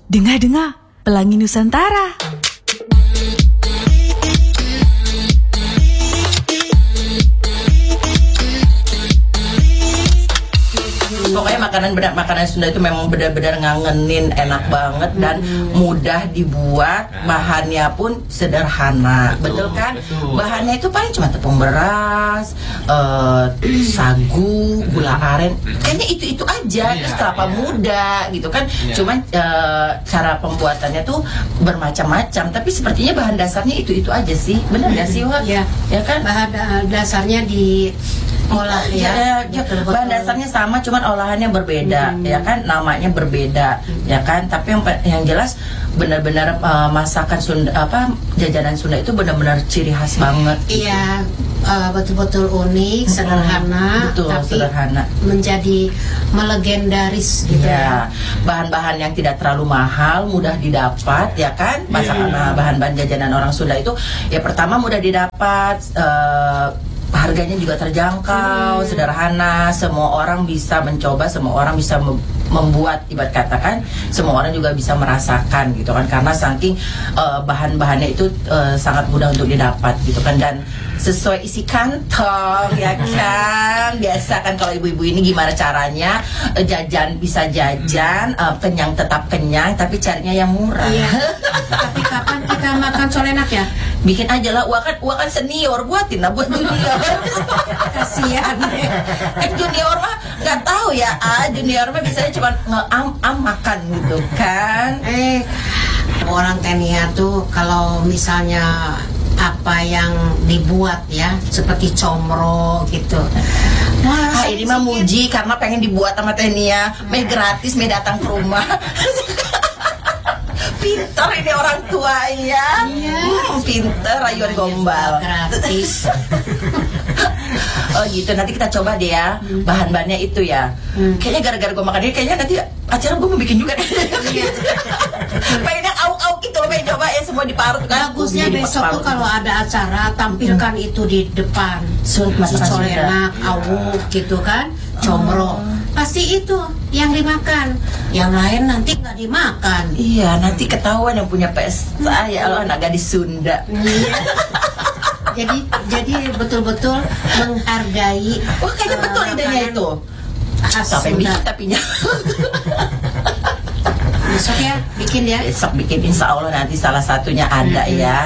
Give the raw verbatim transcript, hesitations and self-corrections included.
Dengar-dengar, Pelangi Nusantara. Pokoknya makanan benar makanan Sunda itu memang benar-benar ngangenin, enak banget dan hmm. mudah dibuat. Bahannya pun sederhana, betul, betul kan? Betul. Bahannya itu paling cuma tepung beras, uh, sagu, gula aren, kayaknya itu-itu aja. Yeah, terus kelapa yeah. muda, gitu kan? Yeah. Cuman uh, cara pembuatannya tuh bermacam-macam, tapi sepertinya bahan dasarnya itu-itu aja sih, benar nggak sih, Wak? Ya, ya kan? Bahan dasarnya di olah ya, ya, ya. Bahan dasarnya sama, cuman olahannya berbeda, hmm. ya kan, namanya berbeda, hmm. ya kan. Tapi yang yang jelas benar-benar uh, masakan Sunda, apa jajanan Sunda itu benar-benar ciri khas banget. Iya, uh, betul-betul unik, hmm. sederhana, betul, tapi sederhana, menjadi melegendaris gitu ya. Bahan-bahan yang tidak terlalu mahal, mudah didapat, ya kan. Masakan yeah. bahan-bahan jajanan orang Sunda itu, ya pertama mudah didapat. Uh, Harganya juga terjangkau, hmm. sederhana, semua orang bisa mencoba, semua orang bisa membuat, ibarat katakan, semua orang juga bisa merasakan gitu kan, karena saking uh, bahan-bahannya itu uh, sangat mudah untuk didapat gitu kan, dan sesuai isi kantong ya kan. Biasa kan kalau ibu-ibu ini gimana caranya uh, jajan bisa jajan, uh, kenyang tetap kenyang, tapi carinya yang murah. Iya. Tapi kapan kita makan solenak ya? Bikin aja lah, Wak kan, Wak kan senior, buatin lah buat junior. Kasihan. Kan junior mah nggak tahu ya, ah junior mah biasanya cuma ngeam-am makan gitu kan. Eh, orang Tenia tuh kalau misalnya apa yang dibuat ya, seperti comro gitu. Nah, ini mah muji karena pengen dibuat sama Tenia, meh gratis, meh datang ke rumah. Pinter ini orang tua ya, iya. hmm, pinter rayuan gombal gratis. Oh gitu, nanti kita coba deh ya hmm. bahan-bahannya itu ya. Hmm. Kayaknya gara-gara gue makan ini, kayaknya nanti acara gue mau bikin juga. Iya. Pengennya auk-auk gitu loh, pengen coba ya semua diparut kan. Bagusnya besok tuh kalau ada acara tampilkan hmm. itu di depan. Solenak, auk gitu kan, comro. Oh. Pasti itu yang dimakan, yang lain nanti nggak dimakan. Iya, nanti ketahuan yang punya pesta ya Allah, anak gadis Sunda. Iya. jadi jadi betul-betul menghargai. Wah, kayaknya betul uh, idenya itu. Sampai bikin tapinya. Besok ya, bikin ya. Besok bikin, insya Allah nanti salah satunya ada hmm. ya.